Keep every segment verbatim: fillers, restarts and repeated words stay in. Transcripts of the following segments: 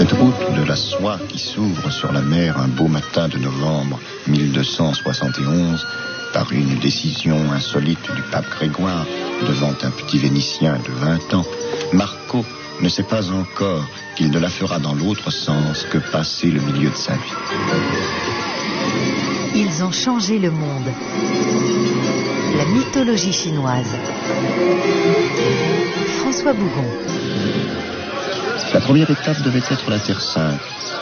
Cette route de la soie qui s'ouvre sur la mer un beau matin de novembre mille deux cent soixante et onze par une décision insolite du pape Grégoire devant un petit Vénitien de vingt ans, Marco ne sait pas encore qu'il ne la fera dans l'autre sens que passer le milieu de sa vie. Ils ont changé le monde. La mythologie chinoise. François Bougon. La première étape devait être la Terre Sainte.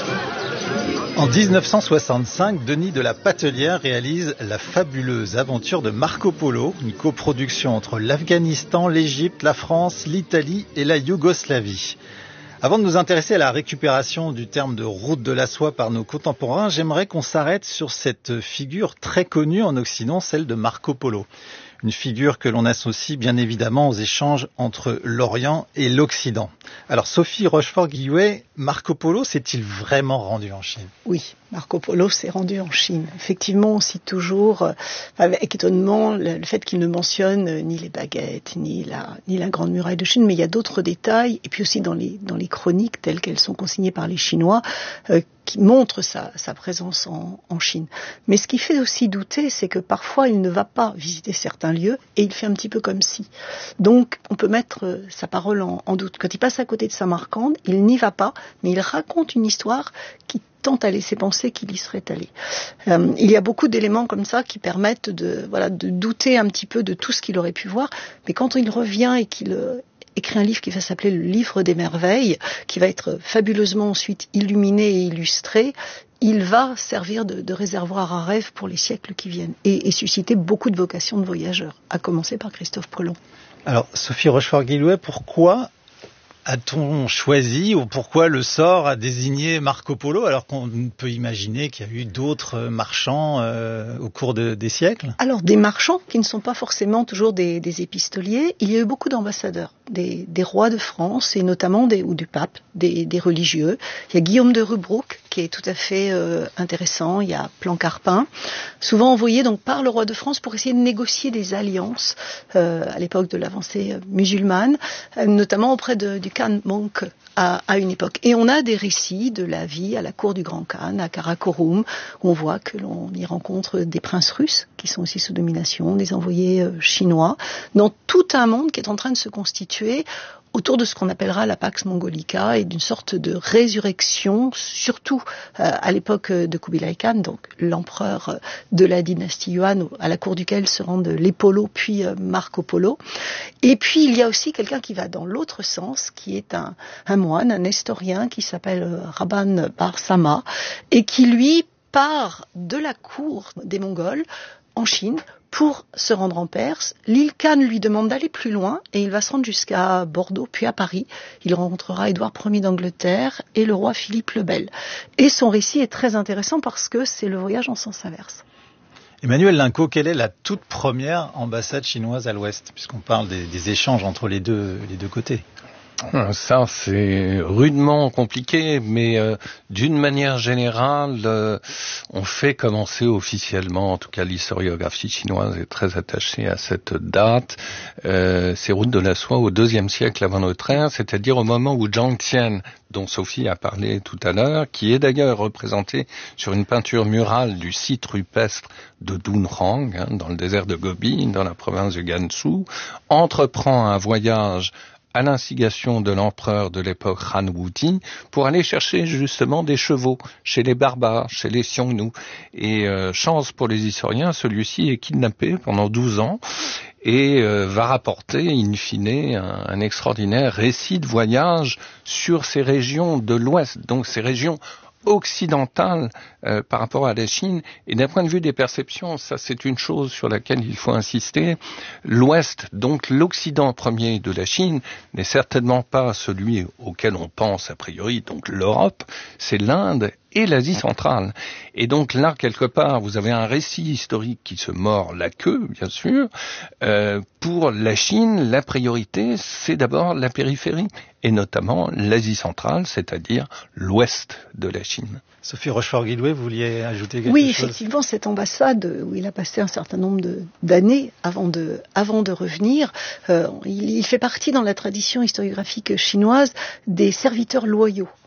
En dix-neuf cent soixante-cinq, Denis de la Patelière réalise la fabuleuse aventure de Marco Polo, une coproduction entre l'Afghanistan, l'Égypte, la France, l'Italie et la Yougoslavie. Avant de nous intéresser à la récupération du terme de route de la soie par nos contemporains, j'aimerais qu'on s'arrête sur cette figure très connue en Occident, celle de Marco Polo. Une figure que l'on associe bien évidemment aux échanges entre l'Orient et l'Occident. Alors Sophie Rochefort-Guillouet, Marco Polo s'est-il vraiment rendu en Chine ? Oui, Marco Polo s'est rendu en Chine. Effectivement, on cite toujours euh, avec étonnement le, le fait qu'il ne mentionne euh, ni les baguettes, ni la, ni la Grande Muraille de Chine, mais il y a d'autres détails, et puis aussi dans les, dans les chroniques telles qu'elles sont consignées par les Chinois, euh, qui montrent sa, sa présence en, en Chine. Mais ce qui fait aussi douter, c'est que parfois il ne va pas visiter certains lieux, et il fait un petit peu comme si. Donc on peut mettre euh, sa parole en, en doute. Quand il passe à côté de Samarcande, il n'y va pas, mais il raconte une histoire qui tente à laisser penser qu'il y serait allé. Euh, il y a beaucoup d'éléments comme ça qui permettent de, voilà, de douter un petit peu de tout ce qu'il aurait pu voir, mais quand il revient et qu'il euh, écrit un livre qui va s'appeler le Livre des Merveilles, qui va être fabuleusement ensuite illuminé et illustré, il va servir de, de réservoir à rêve pour les siècles qui viennent et, et susciter beaucoup de vocations de voyageurs, à commencer par Christophe Colomb. Alors Sophie Rochefort-Guillouet, pourquoi a-t-on choisi ou pourquoi le sort a désigné Marco Polo alors qu'on peut imaginer qu'il y a eu d'autres marchands euh, au cours de, des siècles ? Alors des marchands qui ne sont pas forcément toujours des, des épistoliers, il y a eu beaucoup d'ambassadeurs, des, des rois de France et notamment des, ou du pape, des, des religieux. Il y a Guillaume de Rubruck qui est tout à fait euh, intéressant, il y a Plancarpin, souvent envoyé donc par le roi de France pour essayer de négocier des alliances euh, à l'époque de l'avancée musulmane, euh, notamment auprès de, du Khan Monk à, à une époque. Et on a des récits de la vie à la cour du Grand Khan, à Karakorum, où on voit que l'on y rencontre des princes russes qui sont aussi sous domination, des envoyés euh, chinois, dans tout un monde qui est en train de se constituer autour de ce qu'on appellera la Pax Mongolica et d'une sorte de résurrection, surtout euh, à l'époque de Kubilai Khan, donc l'empereur de la dynastie Yuan, à la cour duquel se rendent les Polo puis euh, Marco Polo. Et puis il y a aussi quelqu'un qui va dans l'autre sens, qui est un, un moine, un nestorien qui s'appelle euh, Rabban Bar Sama, et qui lui part de la cour des Mongols en Chine pour se rendre en Perse. L'île Khan lui demande d'aller plus loin et il va se rendre jusqu'à Bordeaux puis à Paris. Il rencontrera Édouard Ier d'Angleterre et le roi Philippe le Bel. Et son récit est très intéressant parce que c'est le voyage en sens inverse. Emmanuel Linco, quelle est la toute première ambassade chinoise à l'Ouest, puisqu'on parle des, des échanges entre les deux, les deux côtés ? Ça, c'est rudement compliqué, mais euh, d'une manière générale, euh, on fait commencer officiellement, en tout cas l'historiographie chinoise est très attachée à cette date, euh, ces routes de la soie au deuxième siècle avant notre ère, c'est-à-dire au moment où Zhang Tian, dont Sophie a parlé tout à l'heure, qui est d'ailleurs représenté sur une peinture murale du site rupestre de Dunhuang, hein, dans le désert de Gobi, dans la province du Gansu, entreprend un voyage à l'instigation de l'empereur de l'époque Han Wuti, pour aller chercher justement des chevaux chez les barbares, chez les Xiongnu. Et euh, chance pour les historiens, celui-ci est kidnappé pendant douze ans et euh, va rapporter in fine un, un extraordinaire récit de voyage sur ces régions de l'Ouest, donc ces régions occidentale euh, par rapport à la Chine. Et d'un point de vue des perceptions, ça c'est une chose sur laquelle il faut insister. L'Ouest, donc l'Occident premier de la Chine, n'est certainement pas celui auquel on pense a priori, donc l'Europe, c'est l'Inde et l'Asie centrale. Et donc là, quelque part, vous avez un récit historique qui se mord la queue, bien sûr. Euh, pour la Chine, la priorité, c'est d'abord la périphérie, et notamment l'Asie centrale, c'est-à-dire l'ouest de la Chine. Sophie Rochefort-Guillouet, vous vouliez ajouter quelque oui, chose ? Oui, effectivement, cette ambassade où il a passé un certain nombre de, d'années avant de, avant de revenir, euh, il, il fait partie dans la tradition historiographique chinoise des serviteurs loyaux. Il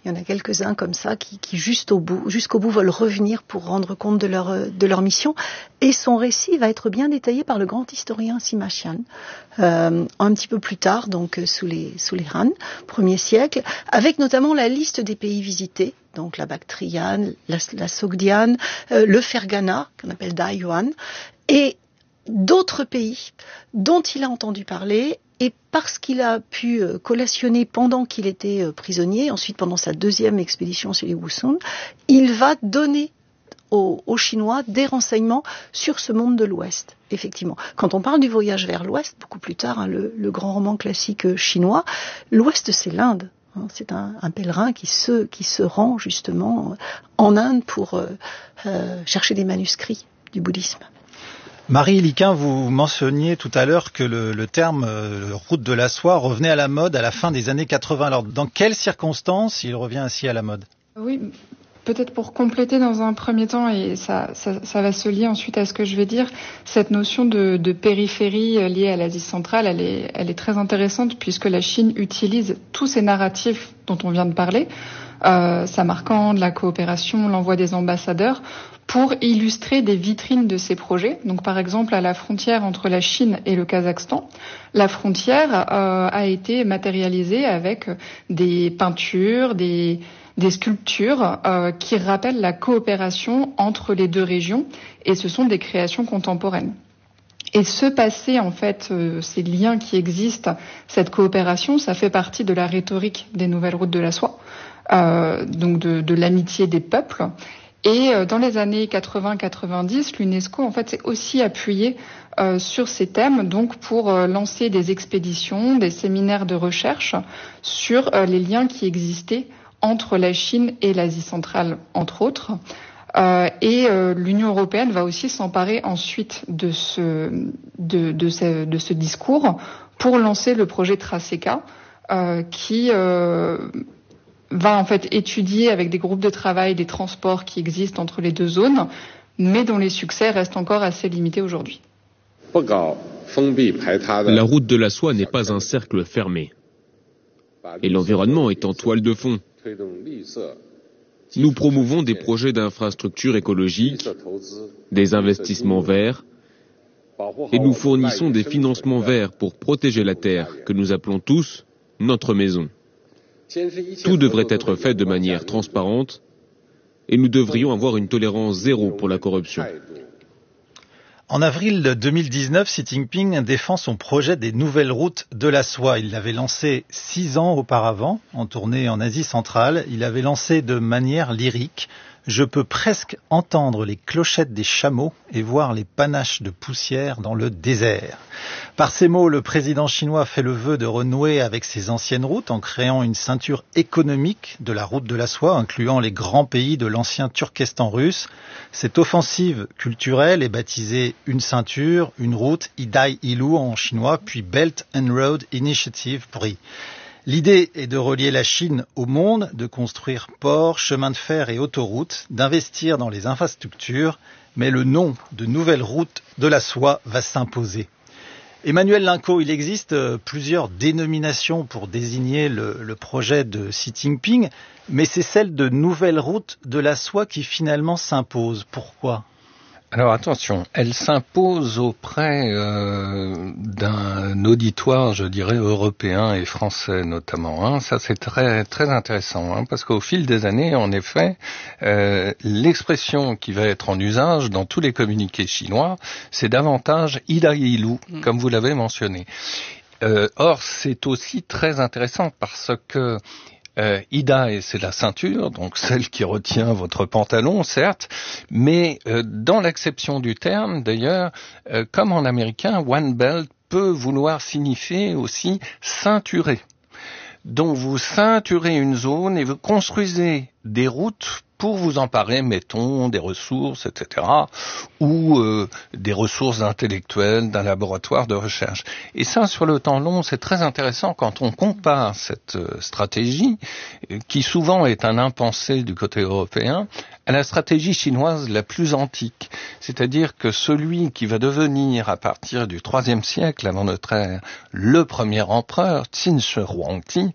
Il y en a quelques-uns comme ça qui, qui juste au bout, jusqu'au bout veulent revenir pour rendre compte de leur, de leur mission. Et son récit va être bien détaillé par le grand historien Sima Qian, euh, un petit peu plus tard, donc sous les, sous les Han, premier siècle, avec notamment la liste des pays visités, donc la Bactriane, la, la Sogdiane, euh, le Ferghana, qu'on appelle Daiyuan, et d'autres pays dont il a entendu parler. Et parce qu'il a pu collationner pendant qu'il était prisonnier, ensuite pendant sa deuxième expédition sur les Wusong, il va donner aux, aux Chinois des renseignements sur ce monde de l'Ouest, effectivement. Quand on parle du voyage vers l'Ouest, beaucoup plus tard, hein, le, le grand roman classique chinois, l'Ouest c'est l'Inde. Hein, c'est un, un pèlerin qui se, qui se rend justement en Inde pour euh, euh, chercher des manuscrits du bouddhisme. Marie Liquin, vous mentionniez tout à l'heure que le, le terme euh, route de la soie revenait à la mode à la fin des années quatre-vingts. Alors, dans quelles circonstances il revient ainsi à la mode ? Oui, peut-être pour compléter dans un premier temps, et ça, ça, ça va se lier ensuite à ce que je vais dire, cette notion de, de périphérie liée à l'Asie centrale, elle est, elle est très intéressante puisque la Chine utilise tous ces narratifs dont on vient de parler, euh, Samarcande, la coopération, l'envoi des ambassadeurs, pour illustrer des vitrines de ces projets. Donc, par exemple, à la frontière entre la Chine et le Kazakhstan, la frontière euh, a été matérialisée avec des peintures, des, des sculptures euh, qui rappellent la coopération entre les deux régions, et ce sont des créations contemporaines. Et ce passé, en fait, euh, ces liens qui existent, cette coopération, ça fait partie de la rhétorique des nouvelles routes de la soie, euh, donc de, de l'amitié des peuples. Et dans les années quatre-vingts quatre-vingt-dix, l'UNESCO en fait s'est aussi appuyé euh, sur ces thèmes, donc pour euh, lancer des expéditions, des séminaires de recherche sur euh, les liens qui existaient entre la Chine et l'Asie centrale, entre autres. Euh, et euh, l'Union européenne va aussi s'emparer ensuite de ce, de, de ce, de ce discours pour lancer le projet Traseca, euh, qui euh, va en fait étudier avec des groupes de travail des transports qui existent entre les deux zones, mais dont les succès restent encore assez limités aujourd'hui. La route de la soie n'est pas un cercle fermé. Et l'environnement est en toile de fond. Nous promouvons des projets d'infrastructures écologiques, des investissements verts, et nous fournissons des financements verts pour protéger la terre, que nous appelons tous notre maison. Tout devrait être fait de manière transparente et nous devrions avoir une tolérance zéro pour la corruption. En avril deux mille dix-neuf, Xi Jinping défend son projet des nouvelles routes de la soie. Il l'avait lancé six ans auparavant, en tournée en Asie centrale. Il avait lancé de manière lyrique « Je peux presque entendre les clochettes des chameaux et voir les panaches de poussière dans le désert ». Par ces mots, le président chinois fait le vœu de renouer avec ses anciennes routes en créant une ceinture économique de la route de la soie, incluant les grands pays de l'ancien Turkestan russe. Cette offensive culturelle est baptisée une ceinture, une route, Idai Ilu en chinois, puis Belt and Road Initiative pour I. L'idée est de relier la Chine au monde, de construire ports, chemins de fer et autoroutes, d'investir dans les infrastructures, mais le nom de nouvelle route de la soie va s'imposer. Emmanuel Linco, il existe plusieurs dénominations pour désigner le, le projet de Xi Jinping, mais c'est celle de nouvelle route de la soie qui finalement s'impose. Pourquoi ? Alors attention, elle s'impose auprès euh, d'un auditoire, je dirais, européen et français notamment. Hein. Ça, c'est très très intéressant, hein, parce qu'au fil des années, en effet, euh, l'expression qui va être en usage dans tous les communiqués chinois, c'est davantage Idai Ilu, mmh. comme vous l'avez mentionné. Euh, or, c'est aussi très intéressant parce que Euh, Idai, c'est la ceinture, donc celle qui retient votre pantalon, certes, mais euh, dans l'acception du terme, d'ailleurs, euh, comme en américain, one belt peut vouloir signifier aussi ceinturer. Donc vous ceinturez une zone et vous construisez des routes pour vous emparer, mettons, des ressources, et cetera, ou euh, des ressources intellectuelles d'un laboratoire de recherche. Et ça, sur le temps long, c'est très intéressant quand on compare cette euh, stratégie, euh, qui souvent est un impensé du côté européen, à la stratégie chinoise la plus antique. C'est-à-dire que celui qui va devenir, à partir du troisième siècle avant notre ère, le premier empereur, Qin Shi Huangdi,